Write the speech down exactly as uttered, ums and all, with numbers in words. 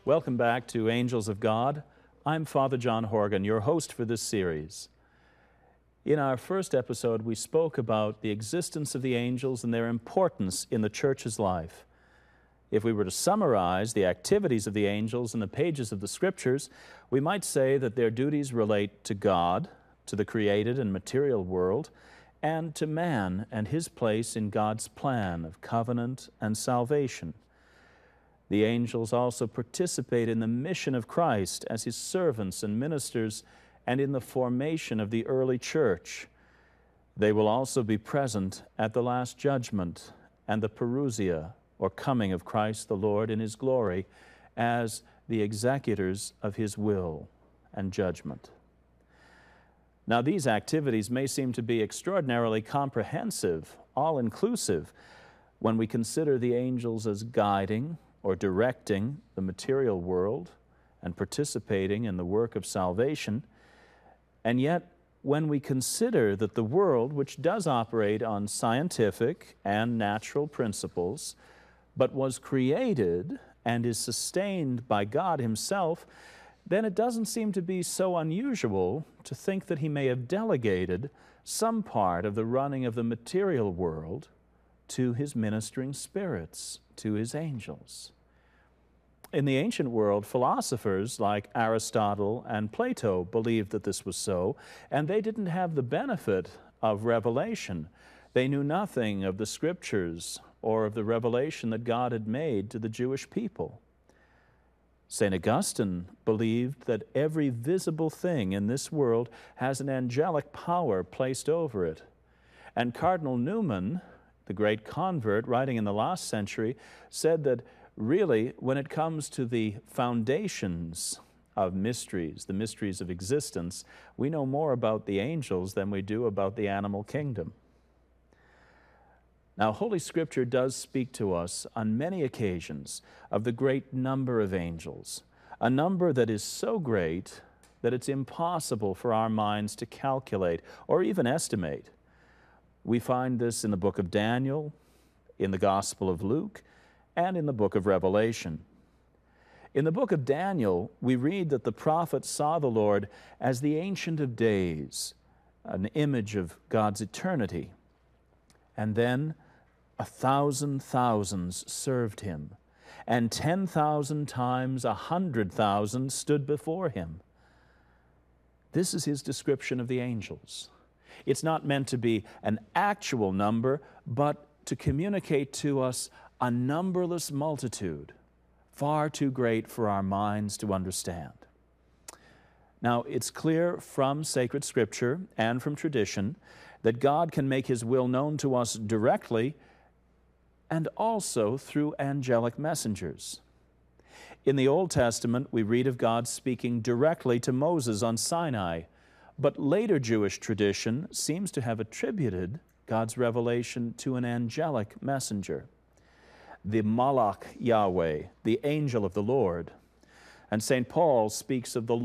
Welcome back to Angels of God. I'm Father John Horgan, your host for this series. In our first episode, we spoke about the existence of the angels and their importance in the church's life. If we were to summarize the activities of the angels in the pages of the Scriptures, we might say that their duties relate to God, to the created and material world, and to man and his place in God's plan of covenant and salvation. The angels also participate in the mission of Christ as his servants and ministers and in the formation of the early church. They will also be present at the Last Judgment and the Parousia, or coming of Christ the Lord in his glory, as the executors of his will and judgment. Now, these activities may seem to be extraordinarily comprehensive, all-inclusive, when we consider the angels as guiding or directing the material world and participating in the work of salvation. And yet, when we consider that the world, which does operate on scientific and natural principles, but was created and is sustained by God himself, then it doesn't seem to be so unusual to think that he may have delegated some part of the running of the material world to his ministering spirits, to his angels. In the ancient world, philosophers like Aristotle and Plato believed that this was so, and they didn't have the benefit of revelation. They knew nothing of the Scriptures or of the revelation that God had made to the Jewish people. Saint Augustine believed that every visible thing in this world has an angelic power placed over it. And Cardinal Newman, the great convert, writing in the last century, said that really, when it comes to the foundations of mysteries, the mysteries of existence, we know more about the angels than we do about the animal kingdom. Now, Holy Scripture does speak to us on many occasions of the great number of angels, a number that is so great that it's impossible for our minds to calculate or even estimate. We find this in the book of Daniel, in the Gospel of Luke, and in the book of Revelation. In the book of Daniel, we read that the prophet saw the Lord as the Ancient of Days, an image of God's eternity. And then a thousand thousands served him, and ten thousand times a hundred thousand stood before him. This is his description of the angels. It's not meant to be an actual number, but to communicate to us a numberless multitude, far too great for our minds to understand. Now, it's clear from sacred Scripture and from tradition that God can make his will known to us directly and also through angelic messengers. In the Old Testament, we read of God speaking directly to Moses on Sinai, but later Jewish tradition seems to have attributed God's revelation to an angelic messenger, the Malach Yahweh, the angel of the Lord. And Saint Paul speaks of the